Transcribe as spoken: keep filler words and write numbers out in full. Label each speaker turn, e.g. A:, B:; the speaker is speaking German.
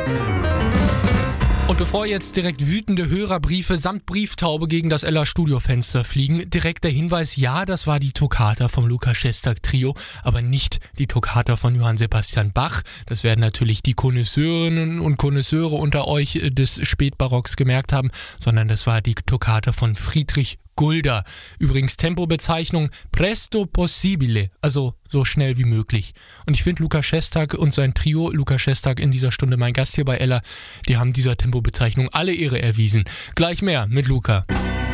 A: Und bevor jetzt direkt wütende Hörerbriefe samt Brieftaube gegen das Ella Studiofenster fliegen, direkt der Hinweis, ja, das war die Toccata vom Lukas Szostak Trio, aber nicht die Toccata von Johann Sebastian Bach. Das werden natürlich die Connoisseurinnen und Connoisseure unter euch des Spätbarocks gemerkt haben, sondern das war die Toccata von Friedrich Gulda. Übrigens Tempobezeichnung presto possibile, also so schnell wie möglich. Und ich finde, Lukas Szostak und sein Trio, Lukas Szostak in dieser Stunde mein Gast hier bei Ella, die haben dieser Tempobezeichnung alle Ehre erwiesen. Gleich mehr mit Luca.